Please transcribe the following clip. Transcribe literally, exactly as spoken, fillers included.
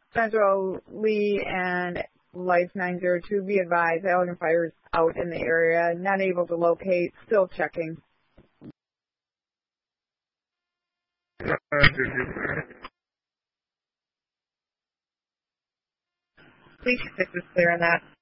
Central Lee and Life nine zero two, be advised, Allegan Fire is out in the area, not able to locate, still checking. Please six is clear on that.